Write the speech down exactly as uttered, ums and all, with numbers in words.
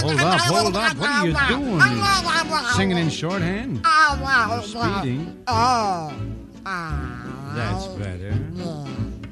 Hold up, hold up. What are you doing? Singing in shorthand? You're speeding. Oh.